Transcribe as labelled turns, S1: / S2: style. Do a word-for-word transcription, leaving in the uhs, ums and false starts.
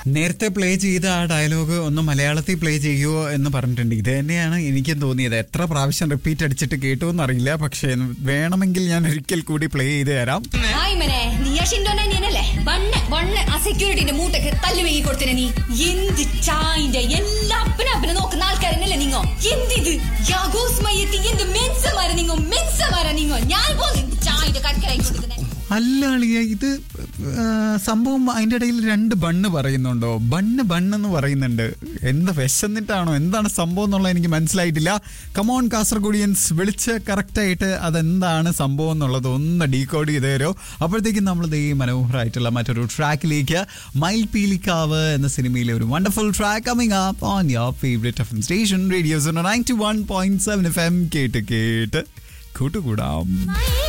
S1: നേരത്തെ പ്ലേ ചെയ്ത ആ ഡയലോഗ് ഒന്ന് മലയാളത്തിൽ പ്ലേ ചെയ്യുമോ എന്ന് പറഞ്ഞിട്ടുണ്ട്. ഇത് തന്നെയാണ് എനിക്കും തോന്നിയത്. എത്ര പ്രാവശ്യം റിപ്പീറ്റ് അടിച്ചിട്ട് കേട്ടോ എന്നറിയില്ല, പക്ഷെ വേണമെങ്കിൽ ഞാൻ ഒരിക്കൽ കൂടി പ്ലേ ചെയ്ത് തരാം.
S2: സെക്യൂരിറ്റിന്റെ മൂട്ടക്ക് തല്ലു വീങ്ങി കൊടുത്തിനെ നീ. എന്ത് ചായന്റെ എല്ലാ അപ്പന അപ്പനെ നോക്കുന്ന ആൾക്കാരനല്ലേ നിങ്ങോ? എന്തിത് യാഗോസ്മയത്തി എന്ത് മെൻസമാര നിങ്ങോ മെൻസമാര നിങ്ങോ ഞാൻ പോലും ചായന്റെ കടക്കരായി കൊടുക്കുന്നത്.
S1: അല്ല അളിയ, ഇത് സംഭവം അതിൻ്റെ ഇടയിൽ രണ്ട് ബണ്ണ് പറയുന്നുണ്ടോ? ബണ്ണ് ബണ്ണെന്ന് പറയുന്നുണ്ട്. എന്താ വിശന്നിട്ടാണോ എന്താണ് സംഭവം എന്നുള്ളത് എനിക്ക് മനസ്സിലായിട്ടില്ല. കമോൺ കാസർഗോഡിയൻസ്, വിളിച്ച് കറക്റ്റായിട്ട് അതെന്താണ് സംഭവം എന്നുള്ളത് ഒന്ന് ഡീകോഡ് ചെയ്ത് തരുമോ? അപ്പോഴത്തേക്കും നമ്മൾ ഈ മനോഹരമായിട്ടുള്ള മറ്റൊരു ട്രാക്കിലേക്ക്, മയിൽപീലിക്കാവ് എന്ന സിനിമയിലെ ഒരു wonderful track coming up on your favourite F M station radio ninety one point seven F M. കേട്ട് കേട്ട് കൂട്ടുകൂടാം.